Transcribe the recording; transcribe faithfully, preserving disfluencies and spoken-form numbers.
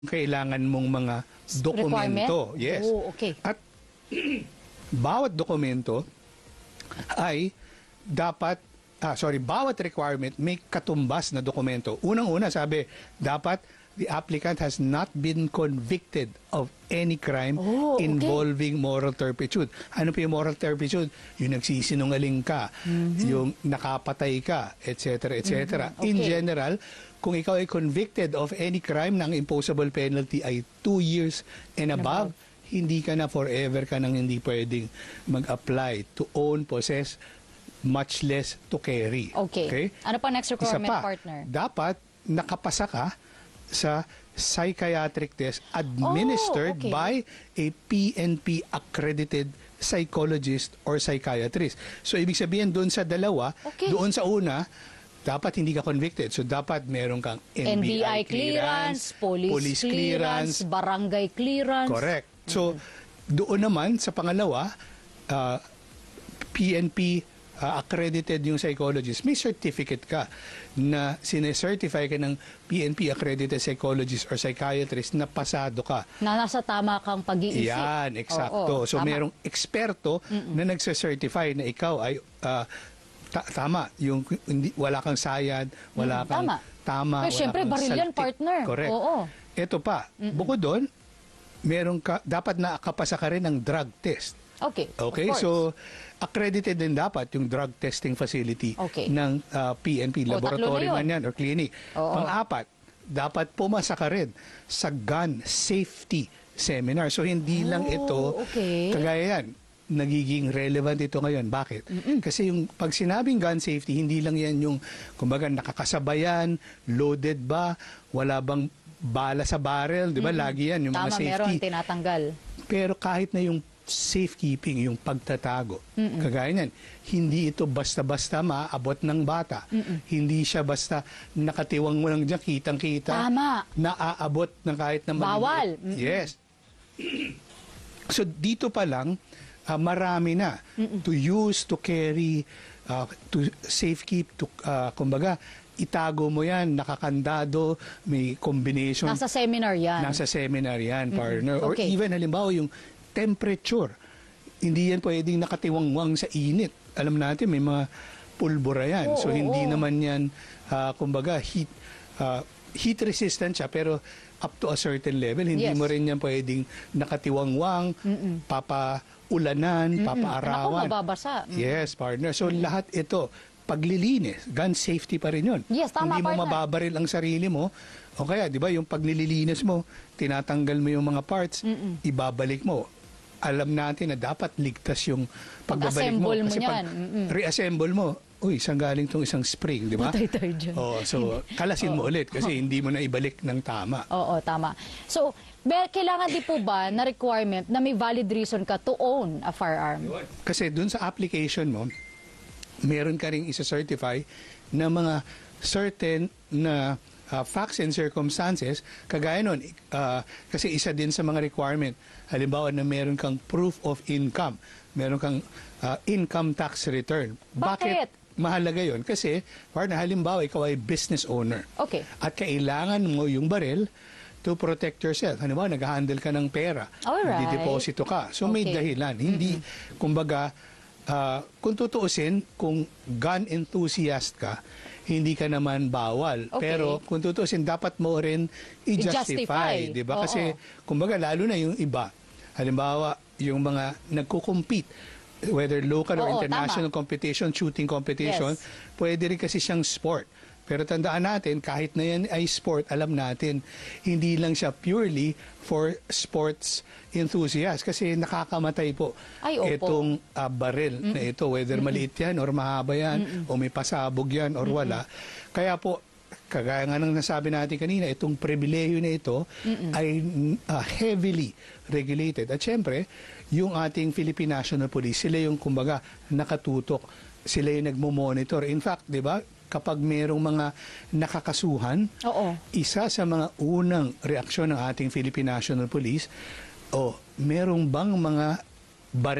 kailangan mong mga dokumento. Requirement? Yes. Oh, okay. At bawat dokumento ay dapat, ah, sorry, bawat requirement may katumbas na dokumento. Unang-una, sabi, dapat the applicant has not been convicted of any crime Oh, okay. involving moral turpitude. Ano po yung moral turpitude? Yung nagsisinungaling ka, Mm-hmm. yung nakapatay ka, et cetera, et cetera. Mm-hmm. In Okay. general, kung ikaw ay convicted of any crime, ng imposable penalty ay two years and above, hindi ka na forever ka nang hindi pwedeng mag-apply to own, possess, much less to carry. Okay. Ano pa next Isa requirement, pa, partner? dapat nakapasa ka sa psychiatric test administered Oh, okay. by a P N P accredited psychologist or psychiatrist. So, ibig sabihin doon sa dalawa, Okay. doon sa una, dapat hindi ka convicted. So, dapat meron kang N B I clearance, police, clearance, barangay clearance. Correct. So, doon naman sa pangalawa, uh, P N P uh, accredited yung psychologist. May certificate ka na sinecertify ka ng P N P accredited psychologist or psychiatrist na pasado ka. Na nasa tama kang pag-iisip. Yan, eksakto. Oo, So, tama. merong eksperto na nagsacertify na ikaw ay uh, ta- tama. Yung hindi, wala kang sayad, wala Mm, kang tama. tama, Pero wala syempre, kang baril yan, saltik. partner. Correct. Oo. Ito pa, bukod doon, meron ka, dapat nakapasa ka rin ng drug test. Okay. Okay, of course. so accredited din dapat yung drug testing facility Okay. ng uh, P N P, O, laboratory tatlo na man yan or clinic. Oo. Pang-apat, dapat pumasa ka rin sa gun safety seminar. So hindi lang Oh, ito, okay. kagaya yan, nagiging relevant ito ngayon. Bakit? Kasi yung pag sinabing gun safety, hindi lang yan yung, kumbaga, nakakasabayan, loaded ba, wala bang bala sa barrel, di ba? Lagi yan, yung Tama, mga meron safety. tinatanggal. Pero kahit na yung safekeeping, yung pagtatago, kagaya niyan, hindi ito basta-basta maaabot ng bata. Hindi siya basta nakatiwang mo lang dyan, kitang-kita. Tama. Naaabot ng kahit na maliliit. Bawal. Mm-mm. Yes. So dito pa lang, ah, marami na to use, to carry, ah, to safekeep, to, ah, kumbaga, itago mo yan, nakakandado, may combination. Nasa seminar yan. Nasa seminar yan, partner. Or Okay. even, halimbawa, yung temperature. Hindi yan pwedeng nakatiwangwang sa init. Alam natin, may mga pulbura yan. Oo, so, hindi oo. naman yan, ah, kumbaga, heat, ah, heat resistant siya, pero up to a certain level, hindi Yes. mo rin yan pwedeng nakatiwangwang, papaulanan, Naku, papaarawan. mababasa. Mm. Yes, partner. So, lahat ito, paglilinis, gun safety pa rin yun. Yes, tama, Hindi mo partner. mababaril ang sarili mo. O kaya, di ba, yung paglililinis mo, tinatanggal mo yung mga parts, ibabalik mo. Alam natin na dapat ligtas yung pagbabalik mo. Pag-assemble mo Kasi pag yan. Mm-mm. reassemble mo, uy, isang galing tong isang spring, di ba? Patay tayo dyan. Oh, so, kalasin mo ulit kasi hindi mo na ibalik ng tama. Oo, tama. So, be- kailangan di po ba na requirement na may valid reason ka to own a firearm? Kasi dun sa application mo, meron ka ring isa-certify na mga certain na uh, facts and circumstances, kagaya nun, uh, kasi isa din sa mga requirement, halimbawa na meron kang proof of income, meron kang uh, income tax return. Bakit? Mahalaga yon? Kasi, partner, halimbawa, ikaw ay business owner. Okay. At kailangan mo yung baril to protect yourself. Halimbawa, nag-handle ka ng pera. Alright. Nagdideposito ka. So, may Okay. dahilan. Hindi, kumbaga, ah, kung tutuusin, kung gun enthusiast ka, hindi ka naman bawal. Okay. Pero kung tutuusin, dapat mo rin i-justify. I-justify. Di ba? Oo. Kasi, kumbaga, lalo na yung iba. Halimbawa, yung mga nagko-compete, whether local or Oo, international competition, shooting competition, Yes. pwede rin kasi siyang sport. Pero tandaan natin, kahit na yan ay sport, alam natin, hindi lang siya purely for sports enthusiasts. Kasi nakakamatay po Ay, opo. itong ah, baril na ito, whether maliit yan or mahaba yan, o may pasabog yan or wala. Kaya po, kagaya nga ng nasabi natin kanina, itong pribileyo na ito ay ah, heavily regulated. At syempre, yung ating Philippine National Police, sila yung kumbaga nakatutok, sila yung nagmo-monitor. In fact, di ba, kapag merong mga nakakasuhan, Oo. isa sa mga unang reaksyon ng ating Philippine National Police, o merong bang mga baril